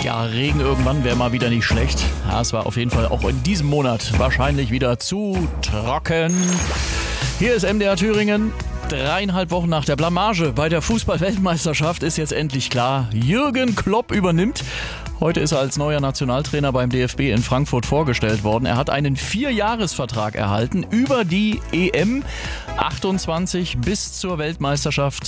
Ja, Regen irgendwann wäre mal wieder nicht schlecht. Ja, es war auf jeden Fall auch in diesem Monat wahrscheinlich wieder zu trocken. Hier ist MDR Thüringen. 3,5 Wochen nach der Blamage bei der Fußball-Weltmeisterschaft ist jetzt endlich klar, Jürgen Klopp übernimmt. Heute ist er als neuer Nationaltrainer beim DFB in Frankfurt vorgestellt worden. Er hat einen 4-Jahres-Vertrag erhalten über die EM 28 bis zur Weltmeisterschaft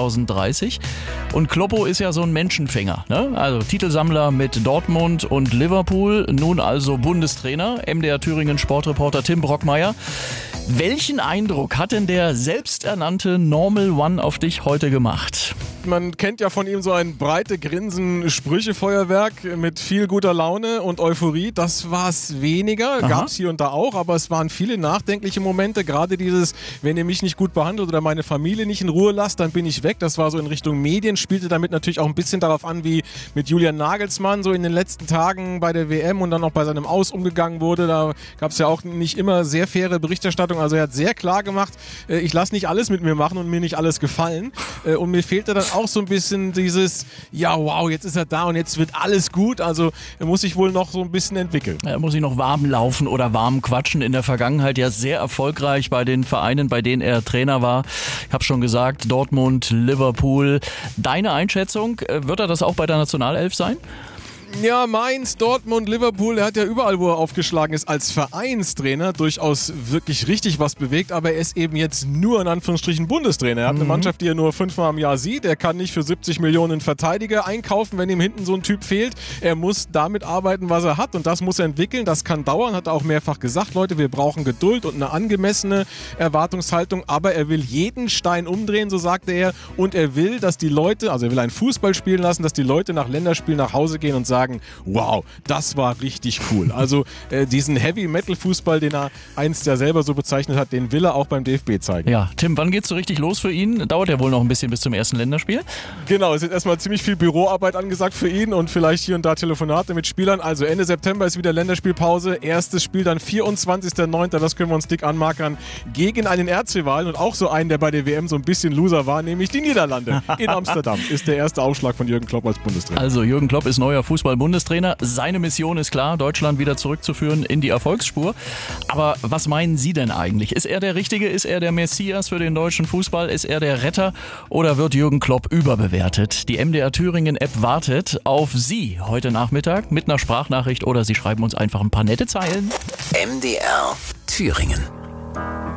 2030. Und Kloppo ist ja so ein Menschenfänger, ne? Also Titelsammler mit Dortmund und Liverpool, nun also Bundestrainer. MDR Thüringen Sportreporter Tim Brockmeier. Welchen Eindruck hat denn der selbsternannte Normal One auf dich heute gemacht? Man kennt ja von ihm so ein breite Grinsen, Sprüchefeuerwerk mit viel guter Laune und Euphorie. Das war es weniger, gab es hier und da auch, aber es waren viele nachdenkliche Momente. Gerade dieses, wenn ihr mich nicht gut behandelt oder meine Familie nicht in Ruhe lasst, dann bin ich weg. Das war so in Richtung Medien, spielte damit natürlich auch ein bisschen darauf an, wie mit Julian Nagelsmann so in den letzten Tagen bei der WM und dann auch bei seinem Aus umgegangen wurde. Da gab es ja auch nicht immer sehr faire Berichterstattung. Also er hat sehr klar gemacht, ich lasse nicht alles mit mir machen und mir nicht alles gefallen. Und mir fehlte dann auch so ein bisschen dieses, ja wow, jetzt ist er da und jetzt wird alles gut. Also er muss sich wohl noch so ein bisschen entwickeln. Er muss sich noch warm laufen oder warm quatschen. In der Vergangenheit ja sehr erfolgreich bei den Vereinen, bei denen er Trainer war. Ich habe schon gesagt, Dortmund, Liverpool. Deine Einschätzung, wird er das auch bei der Nationalelf sein? Ja, Mainz, Dortmund, Liverpool, er hat ja überall, wo er aufgeschlagen ist, als Vereinstrainer durchaus wirklich richtig was bewegt, aber er ist eben jetzt nur in Anführungsstrichen Bundestrainer. Er hat eine Mannschaft, die er nur 5-mal im Jahr sieht. Er kann nicht für 70 Millionen Verteidiger einkaufen, wenn ihm hinten so ein Typ fehlt. Er muss damit arbeiten, was er hat und das muss er entwickeln. Das kann dauern, hat er auch mehrfach gesagt. Leute, wir brauchen Geduld und eine angemessene Erwartungshaltung, aber er will jeden Stein umdrehen, so sagte er, und er will, dass die Leute, also er will einen Fußball spielen lassen, dass die Leute nach Länderspielen nach Hause gehen und sagen, wow, das war richtig cool. Also diesen Heavy-Metal-Fußball, den er einst ja selber so bezeichnet hat, den will er auch beim DFB zeigen. Ja, Tim, wann geht's so richtig los für ihn? Dauert ja wohl noch ein bisschen bis zum ersten Länderspiel? Genau, es ist erstmal ziemlich viel Büroarbeit angesagt für ihn und vielleicht hier und da Telefonate mit Spielern. Also Ende September ist wieder Länderspielpause. Erstes Spiel dann 24.09., das können wir uns dick anmarkern, gegen einen Erzrivalen und auch so einen, der bei der WM so ein bisschen Loser war, nämlich die Niederlande. In Amsterdam ist der erste Aufschlag von Jürgen Klopp als Bundestrainer. Also Jürgen Klopp ist neuer Fußball-Bundestrainer. Seine Mission ist klar, Deutschland wieder zurückzuführen in die Erfolgsspur. Aber was meinen Sie denn eigentlich? Ist er der Richtige? Ist er der Messias für den deutschen Fußball? Ist er der Retter? Oder wird Jürgen Klopp überbewertet? Die MDR Thüringen-App wartet auf Sie heute Nachmittag mit einer Sprachnachricht oder Sie schreiben uns einfach ein paar nette Zeilen. MDR Thüringen.